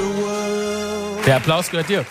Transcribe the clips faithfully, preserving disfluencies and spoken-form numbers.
Der Applaus gehört dir.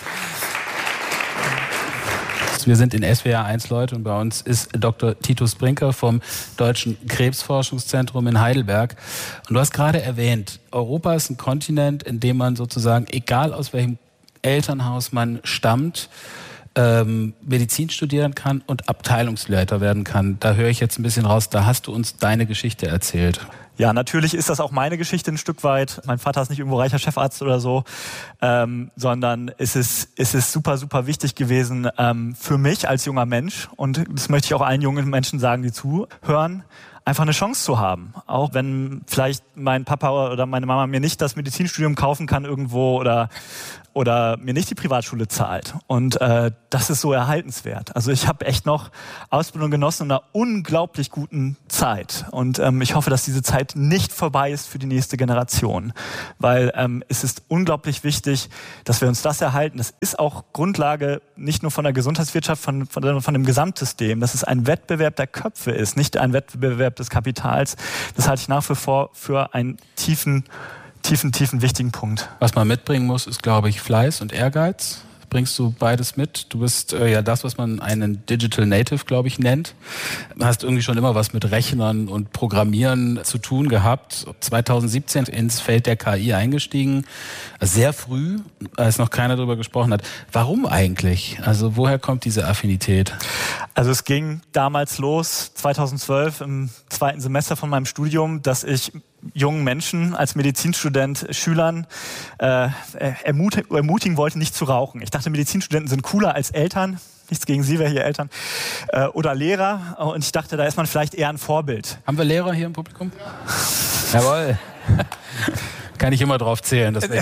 Wir sind in S W R eins Leute und bei uns ist Doktor Titus Brinker vom Deutschen Krebsforschungszentrum in Heidelberg. Und du hast gerade erwähnt, Europa ist ein Kontinent, in dem man sozusagen, egal aus welchem Elternhaus man stammt, ähm, Medizin studieren kann und Abteilungsleiter werden kann. Da höre ich jetzt ein bisschen raus, da hast du uns deine Geschichte erzählt. Ja, natürlich ist das auch meine Geschichte ein Stück weit. Mein Vater ist nicht irgendwo reicher Chefarzt oder so, ähm, sondern es ist, es ist super, super wichtig gewesen ähm, für mich als junger Mensch. Und das möchte ich auch allen jungen Menschen sagen, die zuhören, einfach eine Chance zu haben. Auch wenn vielleicht mein Papa oder meine Mama mir nicht das Medizinstudium kaufen kann irgendwo oder oder mir nicht die Privatschule zahlt. Und äh, das ist so erhaltenswert. Also ich habe echt noch Ausbildung genossen in einer unglaublich guten Zeit. Und ähm, ich hoffe, dass diese Zeit nicht vorbei ist für die nächste Generation. Weil ähm, es ist unglaublich wichtig, dass wir uns das erhalten. Das ist auch Grundlage nicht nur von der Gesundheitswirtschaft, von, von, von dem Gesamtsystem. Dass es ein Wettbewerb der Köpfe ist, nicht ein Wettbewerb des Kapitals. Das halte ich nach wie vor für einen tiefen tiefen, tiefen, wichtigen Punkt. Was man mitbringen muss, ist, glaube ich, Fleiß und Ehrgeiz. Bringst du beides mit? Du bist äh, ja das, was man einen Digital Native, glaube ich, nennt. Du hast irgendwie schon immer was mit Rechnern und Programmieren zu tun gehabt. zwanzig siebzehn ins Feld der K I eingestiegen. Sehr früh, als noch keiner darüber gesprochen hat. Warum eigentlich? Also woher kommt diese Affinität? Also es ging damals los, zweitausendzwölf, im zweiten Semester von meinem Studium, dass ich jungen Menschen als Medizinstudent, Schülern äh, ermut- ermutigen wollte, nicht zu rauchen. Ich dachte, Medizinstudenten sind cooler als Eltern. Nichts gegen Sie, wer hier Eltern. Äh, oder Lehrer. Und ich dachte, da ist man vielleicht eher ein Vorbild. Haben wir Lehrer hier im Publikum? Ja. Jawohl. Kann ich immer drauf zählen. Das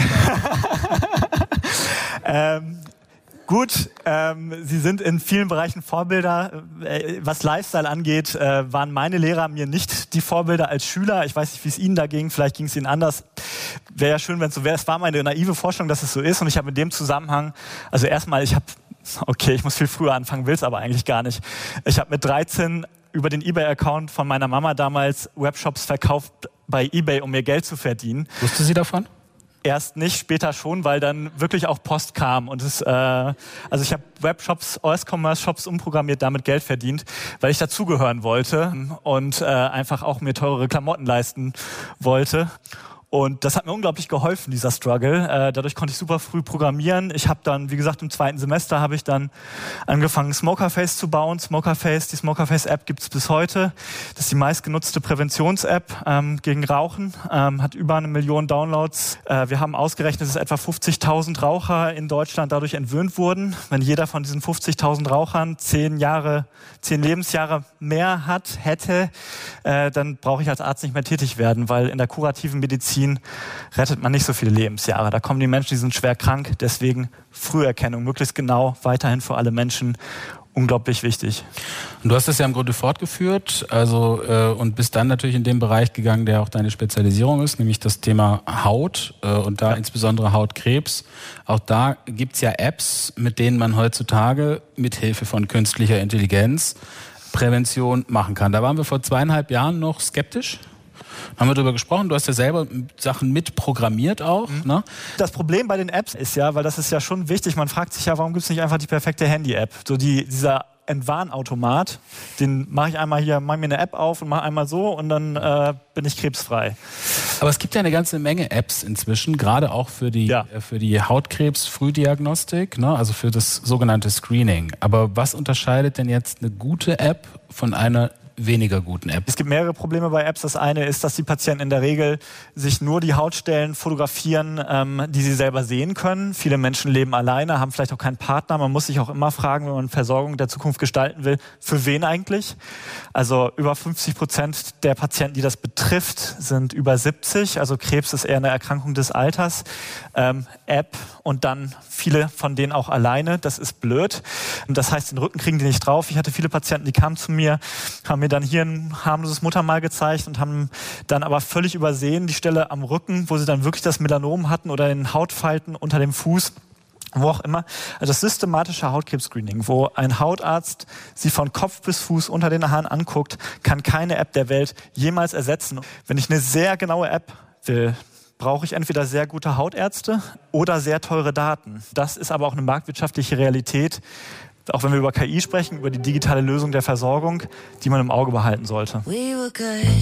ähm, Gut, ähm, Sie sind in vielen Bereichen Vorbilder. Äh, was Lifestyle angeht, äh, waren meine Lehrer mir nicht die Vorbilder als Schüler. Ich weiß nicht, wie es Ihnen da ging. Vielleicht ging es Ihnen anders. Wäre ja schön, wenn es so wäre. Es war meine naive Vorstellung, dass es so ist. Und ich habe in dem Zusammenhang, also erstmal, ich habe, okay, ich muss viel früher anfangen, will es aber eigentlich gar nicht. Ich habe mit dreizehn über den eBay-Account von meiner Mama damals Webshops verkauft bei eBay, um mir Geld zu verdienen. Wusste sie davon? Erst nicht, später schon, weil dann wirklich auch Post kam. Und es, äh, also ich habe Webshops, O S-Commerce-Shops umprogrammiert, damit Geld verdient, weil ich dazugehören wollte und äh, einfach auch mir teurere Klamotten leisten wollte. Und das hat mir unglaublich geholfen, dieser Struggle. Äh, dadurch konnte ich super früh programmieren. Ich habe dann, wie gesagt, im zweiten Semester habe ich dann angefangen, Smokerface zu bauen. Smokerface, die Smokerface-App gibt es bis heute. Das ist die meistgenutzte Präventions-App ähm, gegen Rauchen. Ähm, hat über eine Million Downloads. Äh, wir haben ausgerechnet, dass etwa fünfzigtausend Raucher in Deutschland dadurch entwöhnt wurden. Wenn jeder von diesen fünfzigtausend Rauchern zehn Jahre, zehn Lebensjahre mehr hat, hätte, äh, dann brauche ich als Arzt nicht mehr tätig werden, weil in der kurativen Medizin rettet man nicht so viele Lebensjahre. Da kommen die Menschen, die sind schwer krank. Deswegen Früherkennung, möglichst genau, weiterhin für alle Menschen unglaublich wichtig. Und du hast das ja im Grunde fortgeführt, also äh, und bist dann natürlich in den Bereich gegangen, der auch deine Spezialisierung ist, nämlich das Thema Haut äh, und da ja. insbesondere Hautkrebs. Auch da gibt's ja Apps, mit denen man heutzutage mit Hilfe von künstlicher Intelligenz Prävention machen kann. Da waren wir vor zweieinhalb Jahren noch skeptisch. Haben wir darüber gesprochen, du hast ja selber Sachen mitprogrammiert auch. Mhm. Ne? Das Problem bei den Apps ist ja, weil das ist ja schon wichtig, man fragt sich ja, warum gibt es nicht einfach die perfekte Handy-App? So die, dieser Entwarnautomat, den mache ich einmal hier, mache mir eine App auf und mache einmal so und dann äh, bin ich krebsfrei. Aber es gibt ja eine ganze Menge Apps inzwischen, gerade auch für die, ja. äh, für die Hautkrebs-Frühdiagnostik, ne? Also für das sogenannte Screening. Aber was unterscheidet denn jetzt eine gute App von einer weniger guten App? Es gibt mehrere Probleme bei Apps. Das eine ist, dass die Patienten in der Regel sich nur die Hautstellen fotografieren, ähm, die sie selber sehen können. Viele Menschen leben alleine, haben vielleicht auch keinen Partner. Man muss sich auch immer fragen, wenn man Versorgung der Zukunft gestalten will, für wen eigentlich? Also über fünfzig Prozent der Patienten, die das betrifft, sind über siebzig. Also Krebs ist eher eine Erkrankung des Alters. Ähm, App und dann viele von denen auch alleine. Das ist blöd. Das heißt, den Rücken kriegen die nicht drauf. Ich hatte viele Patienten, die kamen zu mir, haben mir dann hier ein harmloses Muttermal gezeigt und haben dann aber völlig übersehen die Stelle am Rücken, wo sie dann wirklich das Melanom hatten oder in Hautfalten unter dem Fuß, wo auch immer. Also das systematische Hautkrebs-Screening, wo ein Hautarzt sie von Kopf bis Fuß unter den Haaren anguckt, kann keine App der Welt jemals ersetzen. Wenn ich eine sehr genaue App will, brauche ich entweder sehr gute Hautärzte oder sehr teure Daten. Das ist aber auch eine marktwirtschaftliche Realität, auch wenn wir über K I sprechen, über die digitale Lösung der Versorgung, die man im Auge behalten sollte.